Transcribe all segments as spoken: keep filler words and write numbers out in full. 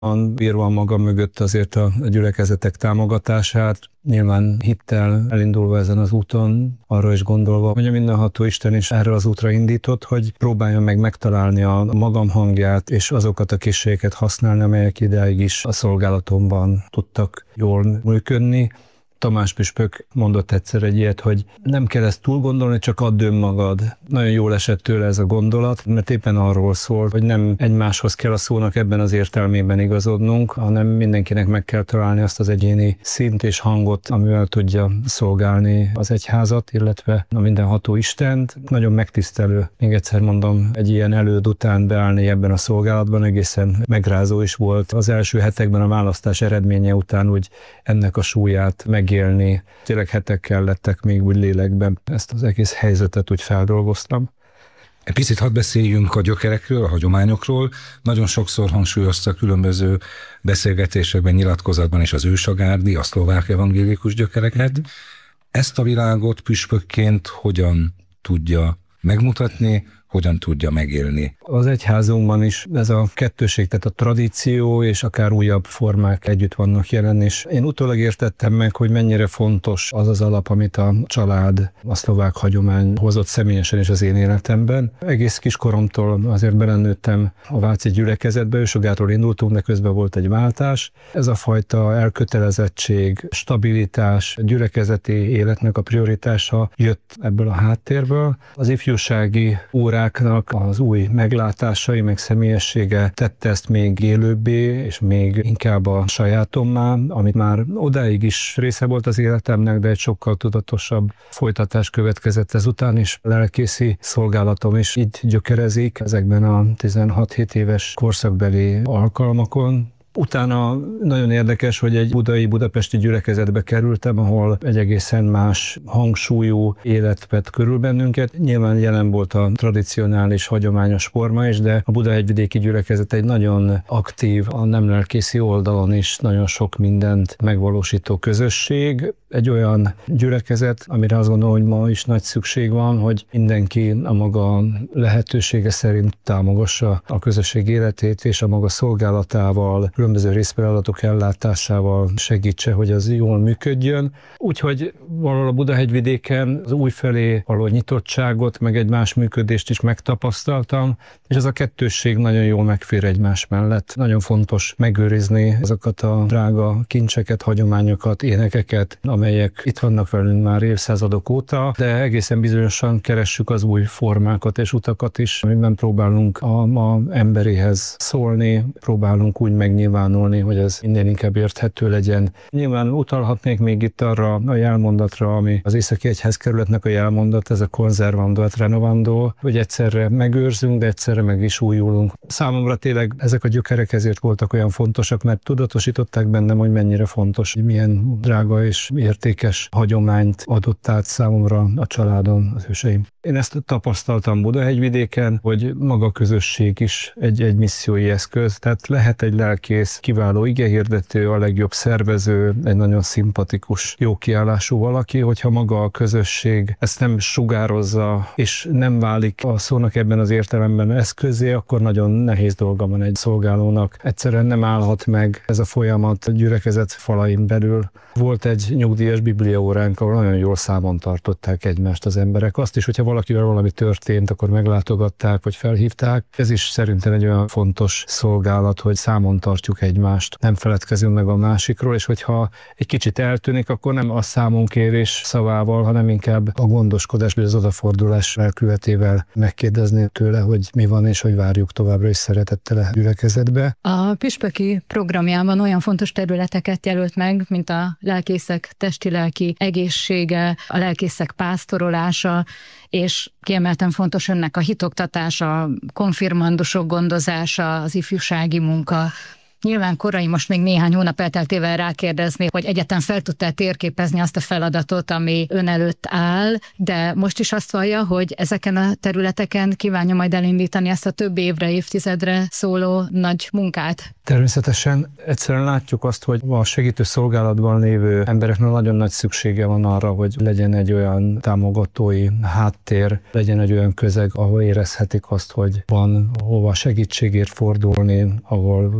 bírva maga mögött azért a gyülekezetek támogatását, nyilván hittel elindulva ezen az úton, arra is gondolva, hogy a mindenható Isten is erre az útra indított, hogy próbáljam meg megtalálni a magam hangját, és azokat a készségeket használni, amelyek idáig is a szolgálatomban tudtak jól működni. Tamás püspök mondott egyszer egy ilyet, hogy nem kell ezt túl gondolni, csak add önmagad. Nagyon jól esett tőle ez a gondolat, mert éppen arról szól, hogy nem egymáshoz kell a szónak ebben az értelmében igazodnunk, hanem mindenkinek meg kell találni azt az egyéni szint és hangot, amivel tudja szolgálni az egyházat, illetve a mindenható Istent. Nagyon megtisztelő, még egyszer mondom, egy ilyen előd után beállni ebben a szolgálatban, egészen megrázó is volt. Az első hetekben a választás eredménye után úgy ennek a súlyát meg élni. Tényleg hetek kellettek még úgy lélekben. Ezt az egész helyzetet úgy feldolgoztam. Egy picit hadd beszéljünk a gyökerekről, a hagyományokról. Nagyon sokszor hangsúlyoztak különböző beszélgetésekben, nyilatkozatban is az ősagárdi, a szlovák evangélikus gyökereket. Ezt a világot püspökként hogyan tudja megmutatni, hogyan tudja megélni? Az egyházunkban is ez a kettőség, tehát a tradíció és akár újabb formák együtt vannak jelen, és én utólag értettem meg, hogy mennyire fontos az az alap, amit a család, a szlovák hagyomány hozott személyesen is az én életemben. Egész kiskoromtól azért belenőttem a váci gyülekezetbe, ősogárról indultunk, de közben volt egy váltás. Ez a fajta elkötelezettség, stabilitás, gyülekezeti életnek a prioritása jött ebből a háttérből. Az ifjúsági órák az új meglátásai, meg személyessége tette ezt még élőbbé, és még inkább a sajátommá, amit már odáig is része volt az életemnek, de egy sokkal tudatosabb folytatás következett ezután is. Lelkészi szolgálatom is így gyökerezik ezekben a tizenhat-hét éves korszakbeli alkalmakon. Utána nagyon érdekes, hogy egy budai, budapesti gyülekezetbe kerültem, ahol egy egészen más hangsúlyú élet vett körül bennünket. Nyilván jelen volt a tradicionális, hagyományos forma is, de a budahegyvidéki gyülekezet egy nagyon aktív, a nem lelkészi oldalon is nagyon sok mindent megvalósító közösség. Egy olyan gyülekezet, amire azt gondolom, hogy ma is nagy szükség van, hogy mindenki a maga lehetősége szerint támogassa a közösség életét, és a maga szolgálatával, különböző részfeladatok ellátásával segítse, hogy az jól működjön. Úgyhogy valahol a Budahegyvidéken az újfelé való nyitottságot, meg egy más működést is megtapasztaltam, és ez a kettősség nagyon jól megfér egymás mellett. Nagyon fontos megőrizni azokat a drága kincseket, hagyományokat, énekeket, amelyek itt vannak velünk már évszázadok óta, de egészen bizonyosan keressük az új formákat és utakat is, amiben próbálunk a ma emberéhez szólni, próbálunk úgy megnyilvánulni, hogy ez minden inkább érthető legyen. Nyilván utalhatnék még itt arra a jelmondatra, ami az északi egyházkerületnek a jelmondat, ez a conservando et renovando, hogy egyszerre megőrzünk, de egyszerre meg is újulunk. Számomra tényleg ezek a gyökerek ezért voltak olyan fontosak, mert tudatosították bennem, hogy mennyire fontos, hogy milyen drága és értékes hagyományt adott át számomra a családon az őseim. Én ezt tapasztaltam Budahegyvidéken, hogy maga a közösség is egy, egy missziói eszköz, tehát lehet egy lelkész, kiváló igehirdető, a legjobb szervező, egy nagyon szimpatikus, jó kiállású valaki, hogyha maga a közösség ezt nem sugározza, és nem válik a szónak ebben az értelemben eszközé, akkor nagyon nehéz dolga van egy szolgálónak. Egyszerűen nem állhat meg ez a folyamat a gyülekezet falain belül. Volt egy nyugdíjas bibliaóránk, ahol nagyon jól számon tartották egymást az emberek. Azt is, hogyha valakivel valami történt, akkor meglátogatták, vagy felhívták. Ez is szerintem egy olyan fontos szolgálat, hogy számon tartjuk egymást, nem feledkezünk meg a másikról, és hogyha egy kicsit eltűnik, akkor nem a számonkérés szavával, hanem inkább a gondoskodás, vagy az odafordulás elkövetével megkérdezni tőle, hogy mi van, és hogy várjuk továbbra is szeretettel a gyülekezetbe. A püspöki programjában olyan fontos területeket jelölt meg, mint a lelkészek testi-lelki egészsége, a lelkészek pásztorolása, és kiemelten fontos önnek a hitoktatása, konfirmandusok gondozása, az ifjúsági munka. Nyilván korai most még néhány hónap elteltével rákérdezni, hogy egyáltalán fel tudta térképezni azt a feladatot, ami ön előtt áll, de most is azt vallja, hogy ezeken a területeken kívánja majd elindítani ezt a több évre, évtizedre szóló nagy munkát. Természetesen egyszerűen látjuk azt, hogy a segítő szolgálatban lévő embereknek nagyon nagy szüksége van arra, hogy legyen egy olyan támogatói háttér, legyen egy olyan közeg, ahol érezhetik azt, hogy van hova segítségért fordulni, ahol van meg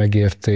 megértés,